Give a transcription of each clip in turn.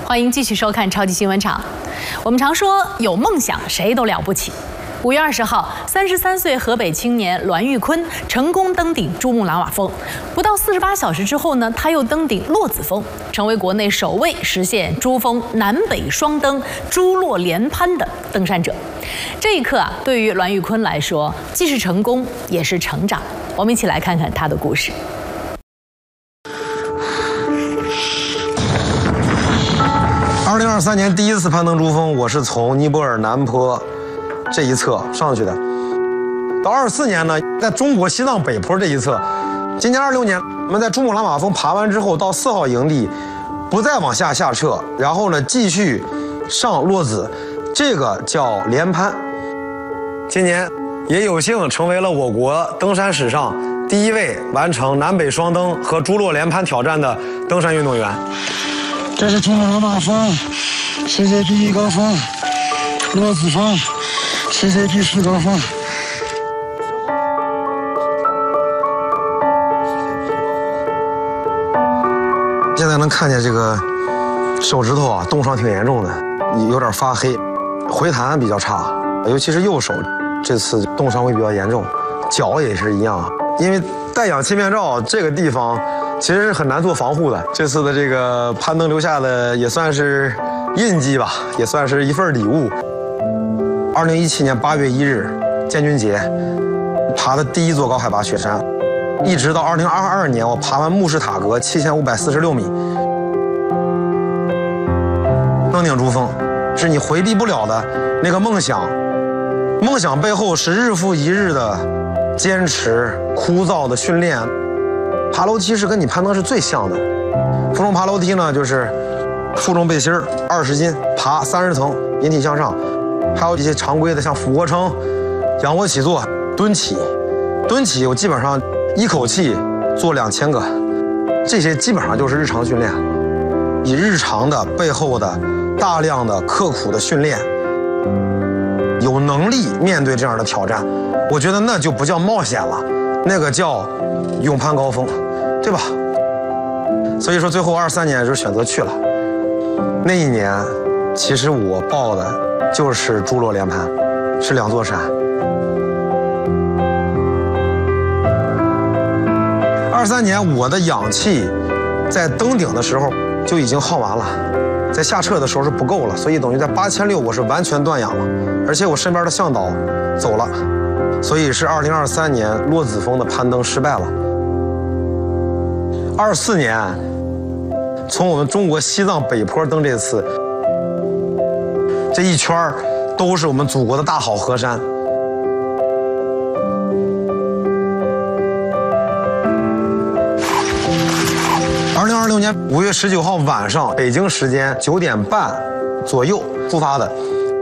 欢迎继续收看超级新闻场。我们常说有梦想谁都了不起。5月20号，33岁河北青年栾玉坤成功登顶珠穆朗玛峰。不到48小时之后呢，他又登顶洛子峰，成为国内首位实现珠峰南北双登、珠洛连攀的登山者。这一刻啊，对于栾玉坤来说，既是成功，也是成长。我们一起来看看他的故事。 2023年第一次攀登珠峰，我是从尼泊尔南坡这一侧上去的。到24年呢，在中国西藏北坡这一侧。今年26年，我们在珠穆朗玛峰爬完之后，到4号营地，不再往下撤，然后呢继续上洛子，这个叫连攀。今年也有幸成为了我国登山史上第一位完成南北双登和珠洛连攀挑战的登山运动员。 这是珠穆朗玛峰，世界第一高峰，洛子峰，世界第4高峰。 现在能看见这个手指头啊，冻伤挺严重的，有点发黑，回弹比较差，尤其是右手，这次冻伤会比较严重，脚也是一样，因为戴氧气面罩这个地方其实是很难做防护的。这次的这个攀登留下的也算是印记吧，也算是一份礼物。2017年8月1日，建军节，爬的第一座高海拔雪山，一直到2022年，我爬完慕士塔格7546米，登顶珠峰，是你回避不了的那个梦想。梦想背后是日复一日的坚持、枯燥的训练。爬楼梯是跟你攀登是最像的。负重爬楼梯呢，就是负重背心20斤，爬30层，引体向上，还有一些常规的，像俯卧撑、仰卧起坐、蹲起。蹲起我基本上一口气做2000个，这些基本上就是日常训练。以日常的背后的大量的刻苦的训练，有能力面对这样的挑战，我觉得那就不叫冒险了，那个叫勇攀高峰，对吧？所以说最后23年就选择去了。那一年其实我报的就是珠洛连攀，是2座山。23年我的氧气在登顶的时候就已经耗完了，在下撤的时候是不够了，所以等于在8600我是完全断氧了，而且我身边的向导走了，所以是2023年洛子峰的攀登失败了。24年从我们中国西藏北坡登这次，这一圈都是我们祖国的大好河山。2026年5月19号晚上，北京时间9点半左右出发的。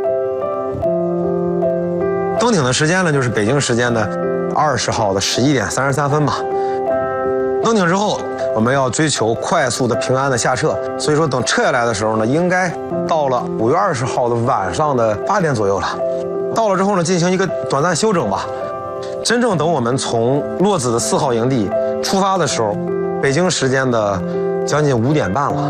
登顶的时间呢，就是北京时间的20号的11点33分吧。登顶之后，我们要追求快速的、平安的下撤，所以说等撤下来的时候呢，应该到了5月20号的晚上的8点左右了。到了之后呢，进行一个短暂休整吧。真正等我们从洛子的4号营地出发的时候，北京时间的将近5点半了。